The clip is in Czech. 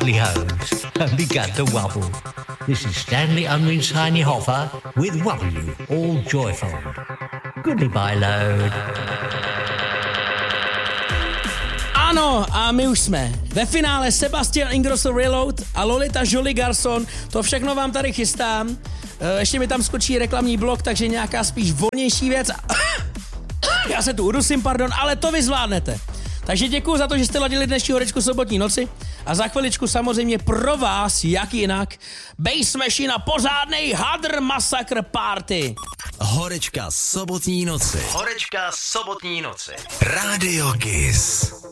Holy Hose and began to wobble. This is Stanley Unwin's Tiny Hoffer with W, all joyful. Goodbye, load. Ano, a my už jsme ve finále. Sebastian Ingrosso Reload a Lolita Jolie Garson. To všechno vám tady chystám. Ještě mi tam skočí reklamní blok, takže nějaká spíš volnější věc. Já se tu udusím, pardon, ale to vy zvládnete. Takže děkuji za to, že jste ladili dnešní horečku sobotní noci a za chviličku samozřejmě pro vás, jak jinak, Bass Machine a pořádnej Hadr Massacre Party. Horečka sobotní noci. Horečka sobotní noci. Radio Kiss.